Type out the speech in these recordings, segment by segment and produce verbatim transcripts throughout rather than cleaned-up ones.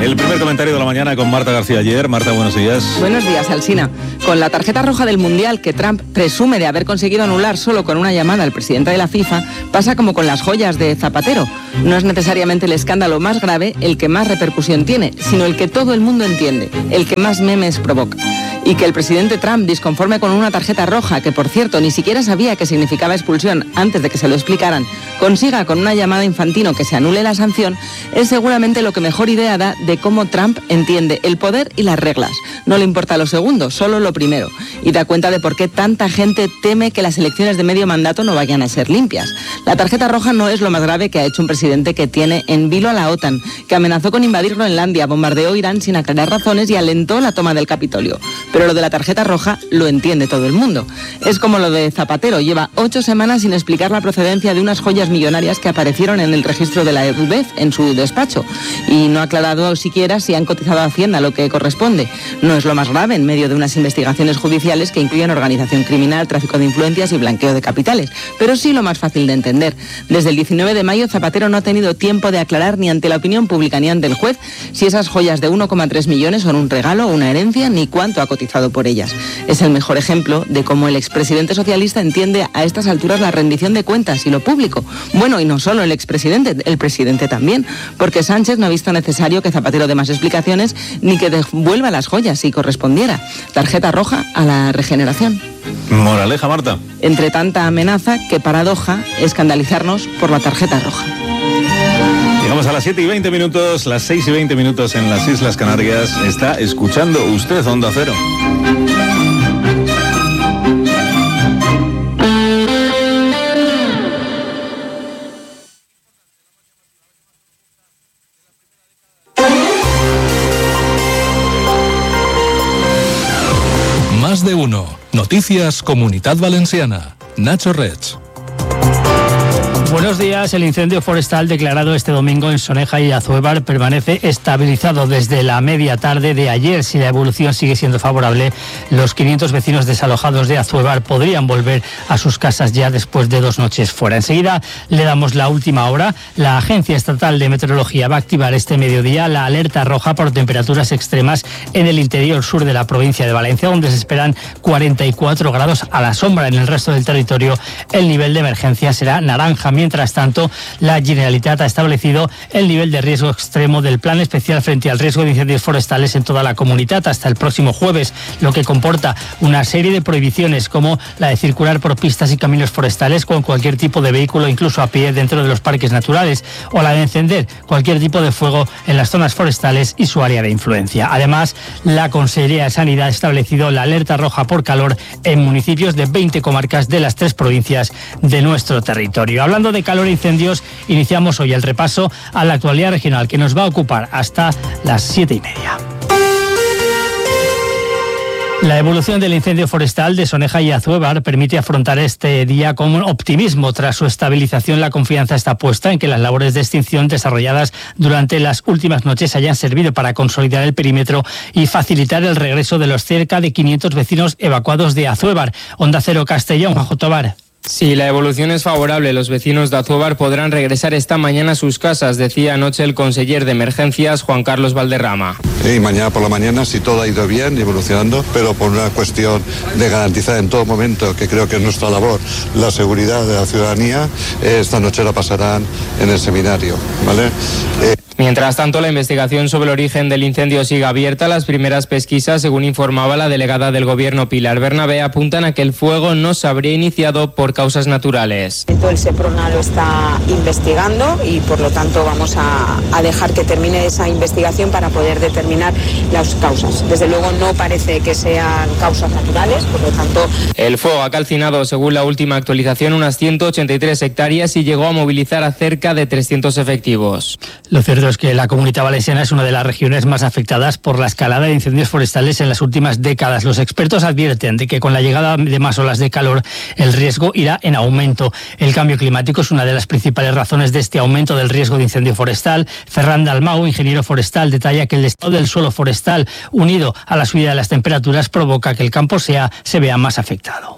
El primer comentario de la mañana con Marta García Ayer. Marta, buenos días. Buenos días, Alsina. Con la tarjeta roja del Mundial que Trump presume de haber conseguido anular solo con una llamada al presidente de la FIFA, pasa como con las joyas de Zapatero. No es necesariamente el escándalo más grave el que más repercusión tiene, sino el que todo el mundo entiende, el que más memes provoca. Y que el presidente Trump, disconforme con una tarjeta roja, que por cierto ni siquiera sabía que significaba expulsión antes de que se lo explicaran, consiga con una llamada Infantino que se anule la sanción, es seguramente lo que mejor idea da de cómo Trump entiende el poder y las reglas. No le importa lo segundo, solo lo primero. Y da cuenta de por qué tanta gente teme que las elecciones de medio mandato no vayan a ser limpias. La tarjeta roja no es lo más grave que ha hecho un presidente que tiene en vilo a la OTAN, que amenazó con invadir Groenlandia, bombardeó Irán sin aclarar razones y alentó la toma del Capitolio. Pero lo de la tarjeta roja lo entiende todo el mundo. Es como lo de Zapatero, lleva ocho semanas sin explicar la procedencia de unas joyas millonarias que aparecieron en el registro de la E B E F en su despacho y no ha aclarado siquiera si han cotizado a Hacienda lo que corresponde. No es lo más grave en medio de unas investigaciones judiciales que incluyen organización criminal, tráfico de influencias y blanqueo de capitales, pero sí lo más fácil de entender. Desde el diecinueve de mayo Zapatero no ha tenido tiempo de aclarar ni ante la opinión pública ni ante el juez si esas joyas de uno coma tres millones son un regalo o una herencia ni cuánto ha cotizado por ellas. Es el mejor ejemplo de cómo el expresidente socialista entiende a estas alturas la rendición de cuentas y lo público. Bueno, y no solo el expresidente, el presidente también, porque Sánchez no ha visto necesario que Zapatero dé más explicaciones ni que devuelva las joyas si correspondiera. Tarjeta roja a la regeneración. Moraleja, Marta. Entre tanta amenaza, qué paradoja escandalizarnos por la tarjeta roja. Llegamos a las siete y veinte minutos, las seis y veinte minutos en las Islas Canarias. Está escuchando usted Onda Cero. Más de uno. Noticias Comunitat Valenciana. Nacho Rech. Buenos días. El incendio forestal declarado este domingo en Soneja y Azuévar permanece estabilizado desde la media tarde de ayer. Si la evolución sigue siendo favorable, los quinientos vecinos desalojados de Azuévar podrían volver a sus casas ya después de dos noches fuera. Enseguida le damos la última hora. La Agencia Estatal de Meteorología va a activar este mediodía la alerta roja por temperaturas extremas en el interior sur de la provincia de Valencia, donde se esperan cuarenta y cuatro grados a la sombra. En el resto del territorio el nivel de emergencia será naranja. Mientras tanto, la Generalitat ha establecido el nivel de riesgo extremo del Plan Especial frente al riesgo de incendios forestales en toda la comunidad hasta el próximo jueves, lo que comporta una serie de prohibiciones como la de circular por pistas y caminos forestales con cualquier tipo de vehículo, incluso a pie, dentro de los parques naturales, o la de encender cualquier tipo de fuego en las zonas forestales y su área de influencia. Además, la Consellería de Sanidad ha establecido la alerta roja por calor en municipios de veinte comarcas de las tres provincias de nuestro territorio. Hablando de calor e incendios, iniciamos hoy el repaso a la actualidad regional que nos va a ocupar hasta las siete y media. La evolución del incendio forestal de Soneja y Azuévar permite afrontar este día con optimismo. Tras su estabilización, la confianza está puesta en que las labores de extinción desarrolladas durante las últimas noches hayan servido para consolidar el perímetro y facilitar el regreso de los cerca de quinientos vecinos evacuados de Azuévar. Onda Cero Castellón, Juanjo Tobar. Si la evolución es favorable, los vecinos de Azuévar podrán regresar esta mañana a sus casas, decía anoche el conseller de Emergencias, Juan Carlos Valderrama. Y mañana por la mañana, si todo ha ido bien y evolucionando, pero por una cuestión de garantizar en todo momento, que creo que es nuestra labor, la seguridad de la ciudadanía, esta noche la pasarán en el seminario, ¿vale? Eh... Mientras tanto, la investigación sobre el origen del incendio sigue abierta. Las primeras pesquisas, según informaba la delegada del Gobierno Pilar Bernabé, apuntan a que el fuego no se habría iniciado por causas naturales. El SEPRONA lo está investigando y por lo tanto vamos a, a dejar que termine esa investigación para poder determinar las causas. Desde luego no parece que sean causas naturales, por lo tanto... El fuego ha calcinado, según la última actualización, unas ciento ochenta y tres hectáreas y llegó a movilizar a cerca de trescientos efectivos. Lo cierto es que la Comunidad Valenciana es una de las regiones más afectadas por la escalada de incendios forestales en las últimas décadas. Los expertos advierten de que con la llegada de más olas de calor el riesgo irá en aumento. El cambio climático es una de las principales razones de este aumento del riesgo de incendio forestal. Ferran Dalmau, ingeniero forestal, detalla que el estado del suelo forestal unido a la subida de las temperaturas provoca que el campo sea, se vea más afectado.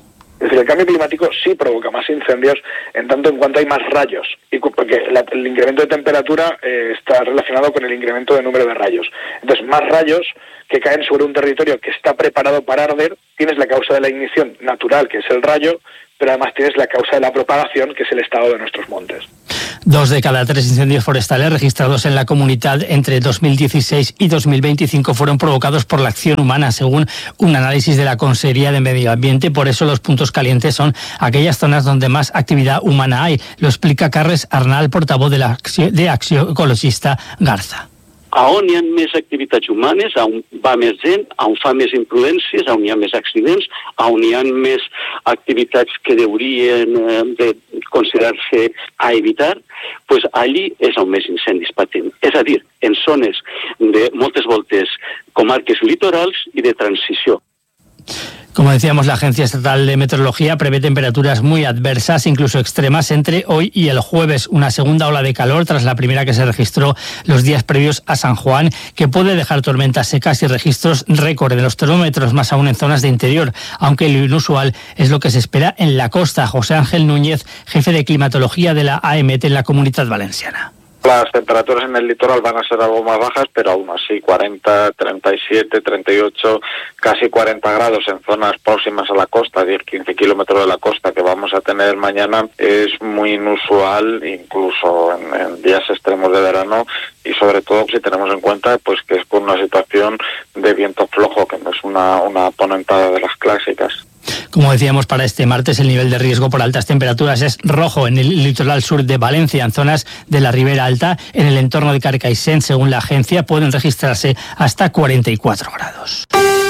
Es decir, el cambio climático sí provoca más incendios en tanto en cuanto hay más rayos, y porque la, el incremento de temperatura eh, está relacionado con el incremento de número de rayos. Entonces, más rayos que caen sobre un territorio que está preparado para arder, tienes la causa de la ignición natural, que es el rayo, pero además tienes la causa de la propagación, que es el estado de nuestros montes. Dos de cada tres incendios forestales registrados en la comunidad entre dos mil dieciséis y dos mil veinticinco fueron provocados por la acción humana, según un análisis de la Consejería de Medio Ambiente. Por eso los puntos calientes son aquellas zonas donde más actividad humana hay. Lo explica Carles Arnal, portavoz de, la, de Acció Ecologista Garza. A on hi ha més activitats humanes, a on va més gent, a on fa més imprudències, a on hi ha més accidents, a on hi ha més activitats que deurien eh, de considerar-se a evitar, pues allí és on més incendis patim. És a dir, en zones de moltes voltes comarques litorals i de transició. Como decíamos, la Agencia Estatal de Meteorología prevé temperaturas muy adversas, incluso extremas, entre hoy y el jueves. Una segunda ola de calor tras la primera que se registró los días previos a San Juan, que puede dejar tormentas secas y registros récord de los termómetros, más aún en zonas de interior, aunque lo inusual es lo que se espera en la costa. José Ángel Núñez, jefe de climatología de la A E M E T en la Comunidad Valenciana. Las temperaturas en el litoral van a ser algo más bajas, pero aún así cuarenta, treinta y siete, treinta y ocho, casi cuarenta grados en zonas próximas a la costa, diez, quince kilómetros de la costa que vamos a tener mañana es muy inusual, incluso en, en días extremos de verano, y sobre todo si tenemos en cuenta pues que es con una situación de viento flojo, que no es una, una ponentada de las clásicas. Como decíamos, para este martes el nivel de riesgo por altas temperaturas es rojo en el litoral sur de Valencia, en zonas de la Ribera Alta, en el entorno de Carcaixent. Según la agencia, pueden registrarse hasta cuarenta y cuatro grados.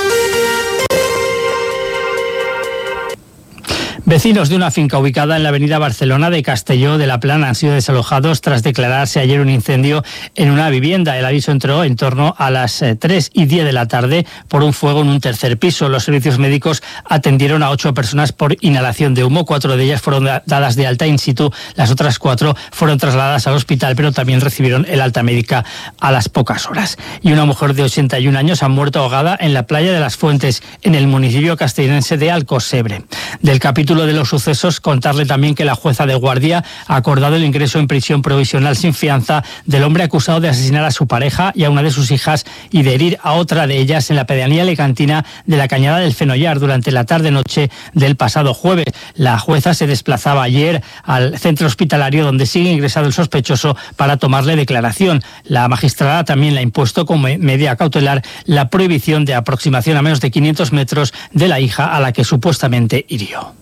Vecinos de una finca ubicada en la avenida Barcelona de Castelló de la Plana han sido desalojados tras declararse ayer un incendio en una vivienda. El aviso entró en torno a las tres y diez de la tarde por un fuego en un tercer piso. Los servicios médicos atendieron a ocho personas por inhalación de humo. Cuatro de ellas fueron dadas de alta in situ. Las otras cuatro fueron trasladadas al hospital, pero también recibieron el alta médica a las pocas horas. Y una mujer de ochenta y un años ha muerto ahogada en la playa de las Fuentes, en el municipio castellonense de Alcocebre. Del capítulo de los sucesos, contarle también que la jueza de guardia ha acordado el ingreso en prisión provisional sin fianza del hombre acusado de asesinar a su pareja y a una de sus hijas y de herir a otra de ellas en la pedanía alicantina de la Cañada del Fenollar durante la tarde-noche del pasado jueves. La jueza se desplazaba ayer al centro hospitalario donde sigue ingresado el sospechoso para tomarle declaración. La magistrada también le ha impuesto como medida cautelar la prohibición de aproximación a menos de quinientos metros de la hija a la que supuestamente hirió.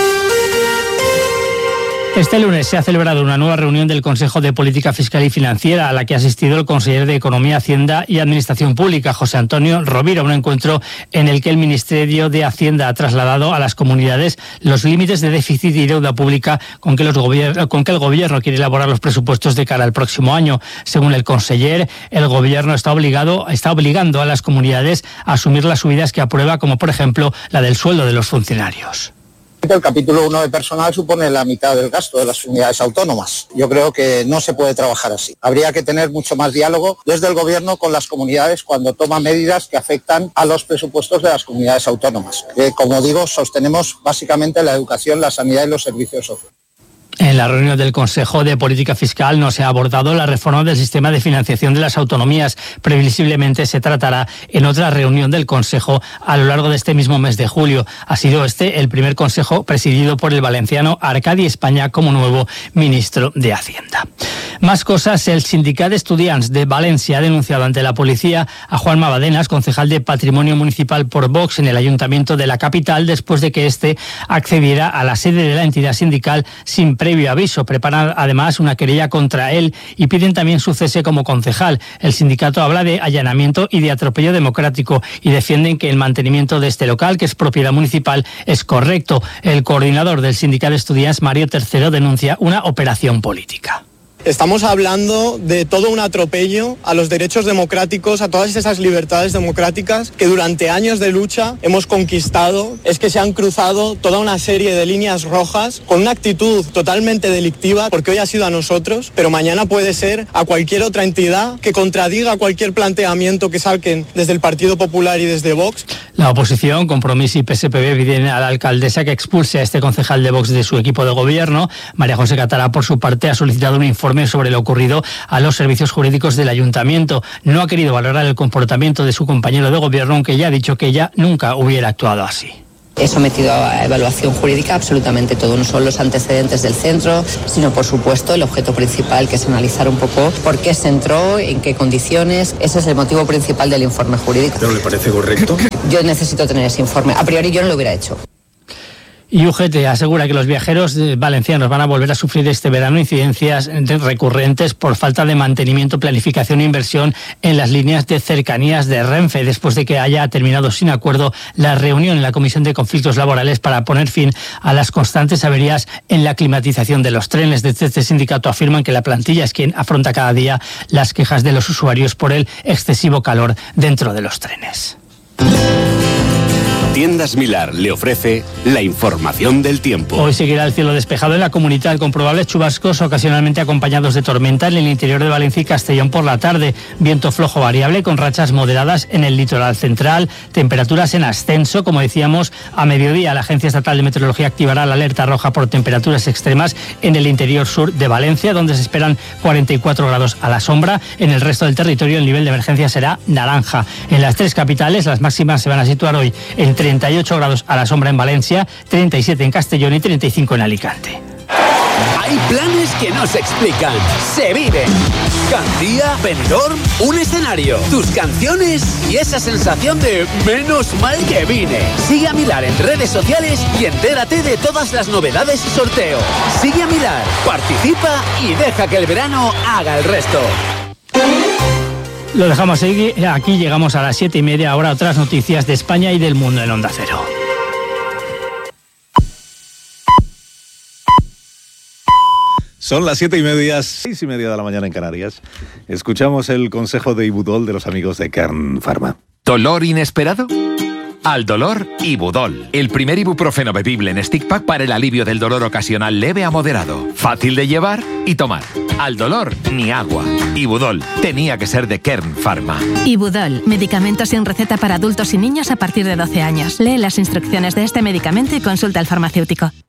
Este lunes se ha celebrado una nueva reunión del Consejo de Política Fiscal y Financiera a la que ha asistido el consejero de Economía, Hacienda y Administración Pública, José Antonio Rovira, un encuentro en el que el Ministerio de Hacienda ha trasladado a las comunidades los límites de déficit y deuda pública con que, los gobier- con que el Gobierno quiere elaborar los presupuestos de cara al próximo año. Según el conseller, el Gobierno está obligado, está obligando a las comunidades a asumir las subidas que aprueba, como por ejemplo la del sueldo de los funcionarios. El capítulo uno de personal supone la mitad del gasto de las unidades autónomas. Yo creo que no se puede trabajar así. Habría que tener mucho más diálogo desde el Gobierno con las comunidades cuando toma medidas que afectan a los presupuestos de las comunidades autónomas. Que, como digo, sostenemos básicamente la educación, la sanidad y los servicios sociales. En la reunión del Consejo de Política Fiscal no se ha abordado la reforma del sistema de financiación de las autonomías. Previsiblemente se tratará en otra reunión del Consejo a lo largo de este mismo mes de julio. Ha sido este el primer Consejo presidido por el valenciano Arcadi España como nuevo ministro de Hacienda. Más cosas, el Sindicat d'Estudiants de Valencia ha denunciado ante la policía a Juan Mabadenas, concejal de Patrimonio Municipal por Vox en el Ayuntamiento de la capital, después de que éste accediera a la sede de la entidad sindical sin previo aviso. Preparan además una querella contra él y piden también su cese como concejal. El sindicato habla de allanamiento y de atropello democrático y defienden que el mantenimiento de este local, que es propiedad municipal, es correcto. El coordinador del Sindicat d'Estudiants, Mario Tercero, denuncia una operación política. Estamos hablando de todo un atropello a los derechos democráticos, a todas esas libertades democráticas que durante años de lucha hemos conquistado. Es que se han cruzado toda una serie de líneas rojas con una actitud totalmente delictiva, porque hoy ha sido a nosotros, pero mañana puede ser a cualquier otra entidad que contradiga cualquier planteamiento que saquen desde el Partido Popular y desde Vox. La oposición, Compromís y P S P B piden a la alcaldesa que expulse a este concejal de Vox de su equipo de gobierno. María José Catalá, por su parte, ha solicitado un informe sobre lo ocurrido a los servicios jurídicos del ayuntamiento. No ha querido valorar el comportamiento de su compañero de gobierno, aunque ya ha dicho que ella nunca hubiera actuado así. He sometido a evaluación jurídica absolutamente todo, no solo los antecedentes del centro, sino por supuesto el objeto principal, que es analizar un poco por qué se entró, en qué condiciones. Ese es el motivo principal del informe jurídico. ¿Pero le parece correcto? Yo necesito tener ese informe. A priori yo no lo hubiera hecho. Y U G T asegura que los viajeros valencianos van a volver a sufrir este verano incidencias recurrentes por falta de mantenimiento, planificación e inversión en las líneas de cercanías de Renfe, después de que haya terminado sin acuerdo la reunión en la Comisión de Conflictos Laborales para poner fin a las constantes averías en la climatización de los trenes. Desde este sindicato afirman que la plantilla es quien afronta cada día las quejas de los usuarios por el excesivo calor dentro de los trenes. Tiendas Milar le ofrece la información del tiempo. Hoy seguirá el cielo despejado en la comunidad con probables chubascos ocasionalmente acompañados de tormenta en el interior de Valencia y Castellón por la tarde. Viento flojo variable con rachas moderadas en el litoral central. Temperaturas en ascenso, como decíamos, a mediodía. La Agencia Estatal de Meteorología activará la alerta roja por temperaturas extremas en el interior sur de Valencia, donde se esperan cuarenta y cuatro grados a la sombra. En el resto del territorio el nivel de emergencia será naranja. En las tres capitales las máximas se van a situar hoy en treinta y ocho grados a la sombra en Valencia, treinta y siete en Castellón y treinta y cinco en Alicante. Hay planes que no se explican, se viven. García, Benidorm, un escenario, tus canciones y esa sensación de menos mal que vine. Sigue a Milar en redes sociales y entérate de todas las novedades y sorteos. Sigue a Milar, participa y deja que el verano haga el resto. Lo dejamos aquí, aquí llegamos a las siete y media, ahora otras noticias de España y del mundo en Onda Cero. Son las siete y media, seis y media de la mañana en Canarias. Escuchamos el consejo de Ibudol de los amigos de Kern Pharma. ¿Dolor inesperado? Al dolor, Ibudol, el primer ibuprofeno bebible en stick pack para el alivio del dolor ocasional leve a moderado. Fácil de llevar y tomar. Al dolor, ni agua. Ibudol, tenía que ser de Kern Pharma. Ibudol, medicamento sin receta para adultos y niños a partir de doce años. Lee las instrucciones de este medicamento y consulta al farmacéutico.